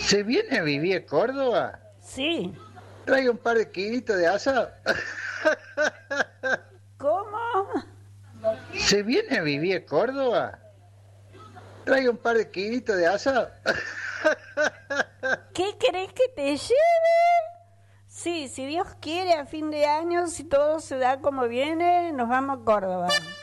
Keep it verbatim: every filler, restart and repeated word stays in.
¿Se viene a vivir a Córdoba? Sí. Traiga un par de kilitos de asado. ¿Cómo? ¿Se viene a vivir a Córdoba? Traiga un par de kilitos de asado. ¿Qué querés que te lleve? Sí, si Dios quiere, a fin de año, si todo se da como viene, nos vamos a Córdoba.